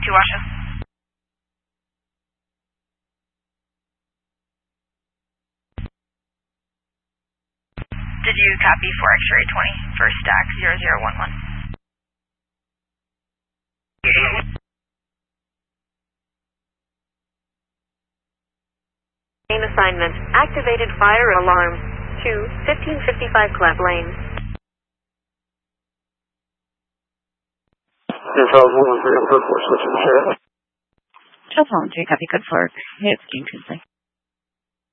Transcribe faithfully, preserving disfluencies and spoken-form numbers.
two Washoe. Did you copy for X-ray twenty, first stack zero zero one one? Main assignment, activated fire alarm, two, fifteen fifty-five Clef Lane. Charles one one three on code four, switching to sheriff. Charles one one three, copy code four. It's King Tuesday.